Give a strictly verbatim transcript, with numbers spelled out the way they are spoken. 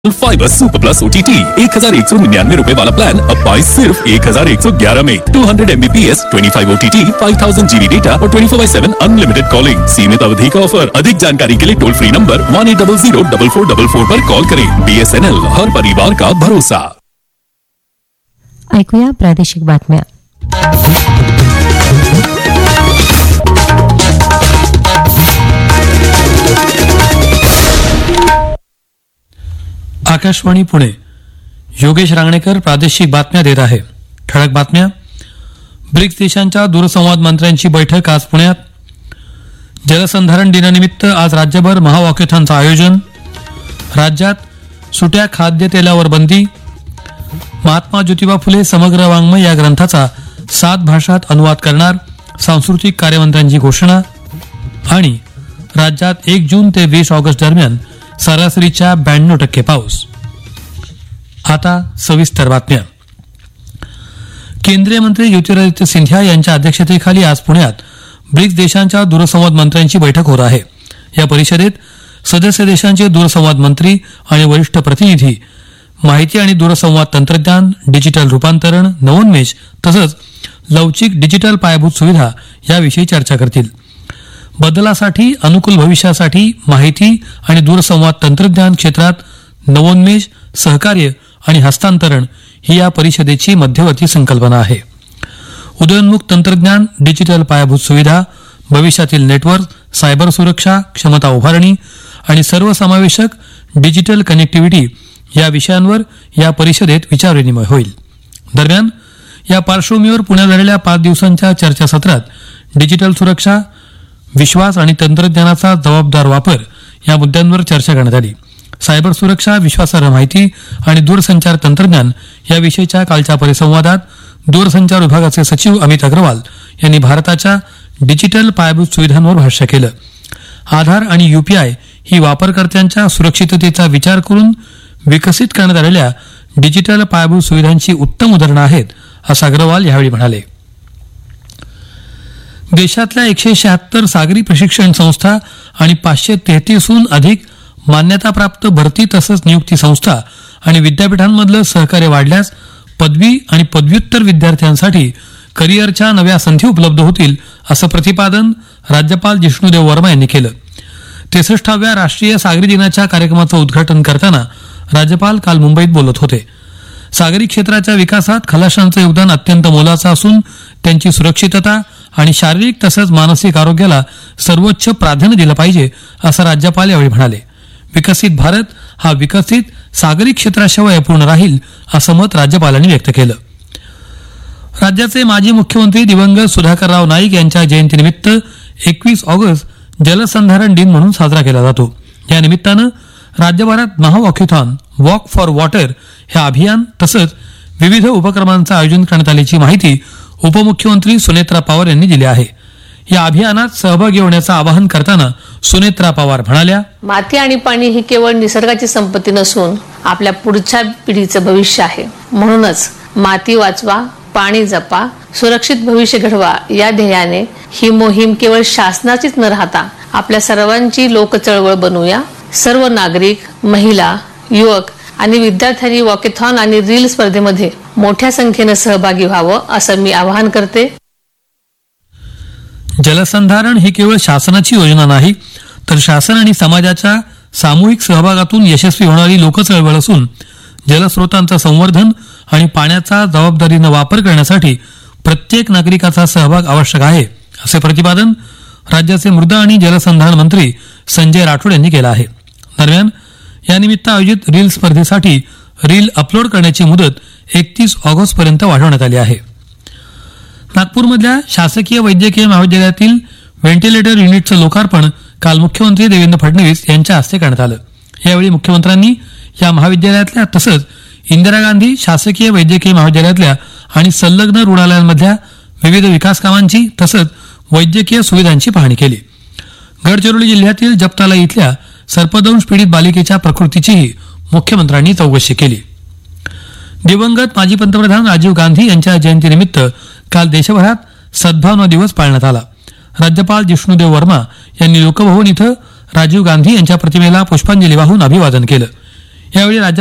Fibre super plus OTT एक हजार एक सौ निन्यानवे रुपए वाला प्लान अब बाईस सिर्फ एक हजार एक सौ ग्यारह में two hundred Mbps twenty five OTT five thousand GB data और ट्वेंटी फोर बाई सेवन अनलिमिटेड कॉलिंग। सीमित अवधि का ऑफर। अधिक जानकारी के लिए toll free number one eight double Ziro double four double four पर कॉल करें। बीएसएनएल हर परिवार का भरोसा। ऐकूया प्रादेशिक बातम्या। आकाशवाणी पुणे। योगेश रांगणेकर प्रादेशिक बातम्या देत आहे। ठळक बातम्या। ब्रिक्स देशांच्या दूरसंवाद मंत्र्यांची बैठक आज पुण्यात। जलसंधारण दिनानिमित्त आज राज्यभर महावॉकेथॉनचं आयोजन। राज्यात सुट्या खाद्यतेलावर बंदी। महात्मा ज्योतिबा फुले समग्र वाङ्मय या ग्रंथाचा सात भाषात अनुवाद करणार, सांस्कृतिक कार्यमंत्र्यांची घोषणा। आणि राज्यात एक जून ते वीस ऑगस्ट दरम्यान सरासरीच्या ब्याण्णव टक्के पाऊस। आता सविस्तर बातम्या। केंद्रीय मंत्री ज्योतिरादित्य सिंधिया यांच्या अध्यक्षतेखाली आज पुण्यात ब्रिक्स देशांच्या दूरसंवाद मंत्र्यांची बैठक होत आहे। या परिषदेत सदस्य देशांचे दूरसंवाद मंत्री आणि वरिष्ठ प्रतिनिधी माहिती आणि दूरसंवाद तंत्रज्ञान, डिजिटल रूपांतरण, नवोन्मेष तसंच लवचिक डिजिटल पायाभूत सुविधा याविषयी चर्चा करतील। बदलासाठी अनुकूल भविष्यासाठी माहिती आणि दूरसंवाद तंत्रज्ञान क्षेत्रात नवोन्मेष, सहकार्य आणि हस्तांतरण ही या परिषदेची मध्यवर्ती संकल्पना आहे। उदयोन्मुख तंत्रज्ञान, डिजिटल पायाभूत सुविधा, भविष्यातील नेटवर्क, सायबर सुरक्षा, क्षमता उभारणी आणि सर्वसमावेशक डिजिटल कनेक्टिव्हिटी या विषयांवर या परिषदेत विचारविनिमय होईल। दरम्यान या पार्श्वभूमीवर पुण्यात झालेल्या पाच दिवसांच्या चर्चासत्रात डिजिटल सुरक्षा, विश्वास आणि तंत्रज्ञानाचा जबाबदार वापर या मुद्द्यांवर चर्चा करण्यात आली। सायबर सुरक्षा, विश्वासार्ह माहिती आणि दूरसंचार तंत्रज्ञान याविषयीच्या कालच्या परिसंवादात दूरसंचार विभागाचे सचिव अमित अग्रवाल यांनी भारताच्या डिजिटल पायाभूत सुविधांवर भाष्य केलं। आधार आणि यूपीआय ही वापरकर्त्यांच्या सुरक्षिततेचा विचार करून विकसित करण्यात आलेल्या डिजिटल पायाभूत सुविधांची उत्तम उदाहरणं आहेत, असं अग्रवाल यावेळी म्हणाले। देशातल्या एकशे शहात्तर सागरी प्रशिक्षण संस्था आणि पाचशे तेहतीसहून अधिक मान्यताप्राप्त भरती तसंच नियुक्ती संस्था आणि विद्यापीठांमधलं सहकार्य वाढल्यास पदवी आणि पदव्युत्तर विद्यार्थ्यांसाठी करिअरच्या नव्या संधी उपलब्ध होतील, असं प्रतिपादन राज्यपाल जिष्णुदेव वर्मा यांनी केलं। त्रेसष्टाव्या राष्ट्रीय सागरी दिनाच्या कार्यक्रमाचं उद्घाटन करताना राज्यपाल काल मुंबईत बोलत होते। सागरी क्षेत्राच्या विकासात खलाशांचं योगदान अत्यंत मोलाचं असून त्यांची सुरक्षितता आणि शारीरिक तसंच मानसिक आरोग्याला सर्वोच्च प्राधान्य दिलं पाहिजे, असं राज्यपाल यावेळी म्हणाले। विकसित भारत हा विकसित सागरी क्षेत्राशिवाय अपूर्ण राहील, असं मत राज्यपालांनी व्यक्त केलं। राज्याचे माजी मुख्यमंत्री दिवंगत सुधाकरराव नाईक यांच्या जयंतीनिमित्त एकवीस ऑगस्ट जलसंधारण दिन म्हणून साजरा केला जातो। या निमित्तानं राज्यभरात महावॉकेथॉन, वॉक फॉर वॉटर हे अभियान तसंच विविध उपक्रमांचं आयोजन करण्यात आल्याची माहिती उपमुख्यमंत्री सुनेत्रा पवार यांनी दिली आहे। या अभियानात सहभागी होण्याचं आवाहन करताना सुनेत्रा पवार म्हणाल्या, माती आणि पाणी ही केवळ निसर्गाची संपत्ती नसून आपल्या पुढच्या पिढीचं भविष्य आहे। म्हणूनच माती वाचवा, पाणी जपा, सुरक्षित भविष्य घडवा या ध्येयाने ही मोहीम केवळ शासनाचीच न राहता आपल्या सर्वांची लोकचळवळ बनवूया। सर्व नागरिक, महिला, युवक आणि विद्यार्थ्यांनी वॉकेथॉन आणि रील स्पर्धेमध्ये मोठ्या संख्येने सहभागी व्हावं, असं मी आवाहन करते। जलसंधारण ही केवळ शासनाची योजना नाही, तर शासन आणि समाजाच्या सामूहिक सहभागातून यशस्वी होणारी लोकचळवळ असून जलस्रोतांचं संवर्धन आणि पाण्याचा जबाबदारीनं वापर करण्यासाठी प्रत्येक नागरिकाचा सहभाग आवश्यक आहे, असे प्रतिपादन राज्याचे मृदा आणि जलसंधारण मंत्री संजय राठोड यांनी केलं आहे। दरम्यान यानिमित्त आयोजित रील स्पर्धेसाठी रील अपलोड करण्याची मुदत एकतीस ऑगस्ट पर्यंत वाढवण्यात आली आहे। नागपूरमधल्या शासकीय वैद्यकीय महाविद्यालयातील व्हेंटिलेटर युनिटचं लोकार्पण काल मुख्यमंत्री देवेंद्र फडणवीस यांच्या हस्ते करण्यात आलं। यावेळी मुख्यमंत्र्यांनी या महाविद्यालयातल्या तसंच इंदिरा गांधी शासकीय वैद्यकीय महाविद्यालयातल्या आणि संलग्न रुग्णालयांमधल्या विविध विकास कामांची तसंच वैद्यकीय सुविधांची पाहणी केली। गडचिरोली जिल्ह्यातील जपताला इथल्या सर्पदंश पीडित बालिकेच्या प्रकृतीचीही मुख्यमंत्र्यांनी चौकशी केली। दिवंगत माजी पंतप्रधान राजीव गांधी यांच्या जयंतीनिमित्त काल देशभरात सद्भावना दिवस पाळण्यात आला। राज्यपाल जिष्णुदेव वर्मा यांनी लोकभवन इथं राजीव गांधी यांच्या प्रतिमेला पुष्पांजली वाहून अभिवादन केलं। यावेळी राज्य